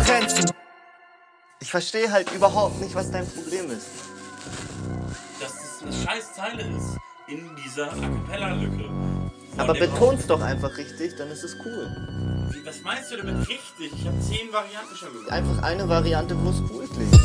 Referenzen. Ich verstehe halt überhaupt nicht, was dein Problem ist. Dass das eine scheiß Zeile ist in dieser A Cappella-Lücke. Aber beton's doch einfach richtig, dann ist es cool. Was meinst du damit richtig? Ich habe 10 Varianten schon gehört. Einfach eine Variante, wo es cool klingt.